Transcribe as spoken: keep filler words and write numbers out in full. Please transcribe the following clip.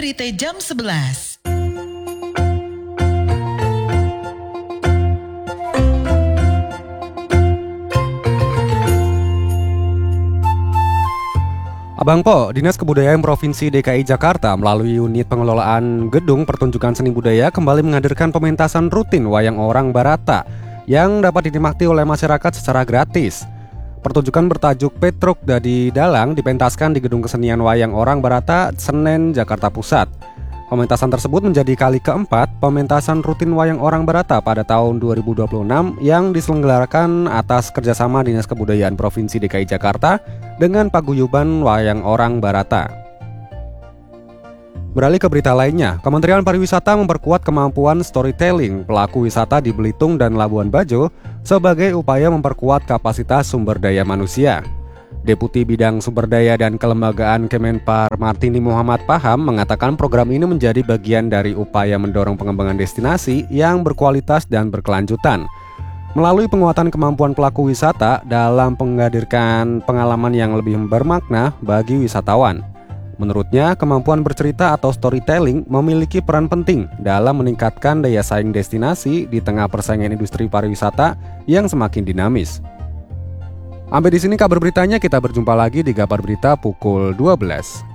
Berita jam sebelas. Abang Po, Dinas Kebudayaan Provinsi D K I Jakarta melalui unit pengelolaan gedung pertunjukan seni budaya kembali menghadirkan pementasan rutin wayang orang Barata yang dapat dinikmati oleh masyarakat secara gratis. Pertunjukan bertajuk Petruk Dadi Dalang dipentaskan di Gedung Kesenian Wayang Orang Barata, Senen, Jakarta Pusat. Pementasan tersebut menjadi kali keempat pementasan rutin Wayang Orang Barata pada tahun dua ribu dua puluh enam yang diselenggarakan atas kerjasama Dinas Kebudayaan Provinsi D K I Jakarta dengan paguyuban Wayang Orang Barata. Beralih ke berita lainnya, Kementerian Pariwisata memperkuat kemampuan storytelling pelaku wisata di Belitung dan Labuan Bajo sebagai upaya memperkuat kapasitas sumber daya manusia. Deputi Bidang Sumber Daya dan Kelembagaan Kemenpar Martini Muhammad Paham mengatakan program ini menjadi bagian dari upaya mendorong pengembangan destinasi yang berkualitas dan berkelanjutan melalui penguatan kemampuan pelaku wisata dalam menghadirkan pengalaman yang lebih bermakna bagi wisatawan. Menurutnya, kemampuan bercerita atau storytelling memiliki peran penting dalam meningkatkan daya saing destinasi di tengah persaingan industri pariwisata yang semakin dinamis. Sampai di sini kabar beritanya, kita berjumpa lagi di Kabar Berita pukul dua belas.